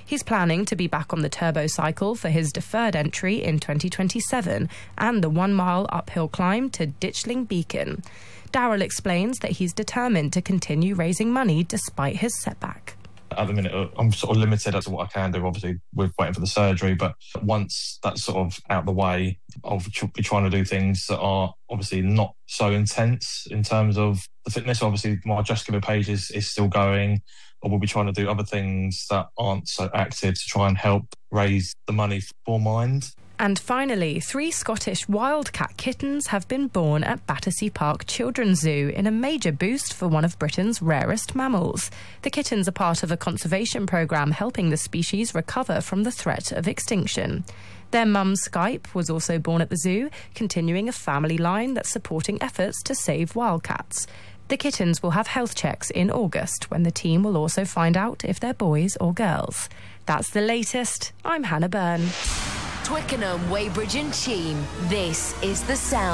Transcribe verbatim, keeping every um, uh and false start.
He's planning to be back on the turbo cycle for his deferred entry in twenty twenty-seven and the one-mile uphill climb to Ditchling Beacon. Darrell explains that he's determined to continue raising money despite his setback. At the minute, I'm sort of limited as to what I can do. Obviously, we're waiting for the surgery, but once that's sort of out the way, I'll be trying to do things that are obviously not so intense in terms of the fitness. Obviously, my Just Give It page is, is still going. I will be trying to do other things that aren't so active to try and help raise the money for Mind. And finally, three Scottish wildcat kittens have been born at Battersea Park Children's Zoo in a major boost for one of Britain's rarest mammals. The kittens are part of a conservation programme helping the species recover from the threat of extinction. Their mum, Skype, was also born at the zoo, continuing a family line that's supporting efforts to save wildcats. The kittens will have health checks in August, when the team will also find out if they're boys or girls. That's the latest. I'm Hannah Byrne. Twickenham, Weybridge and Cheam. This is The Sound.